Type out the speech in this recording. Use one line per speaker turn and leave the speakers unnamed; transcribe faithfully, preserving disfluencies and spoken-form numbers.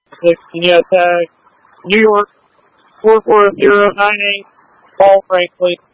six, can you attack New York four four zero nine eight, Paul Franklin?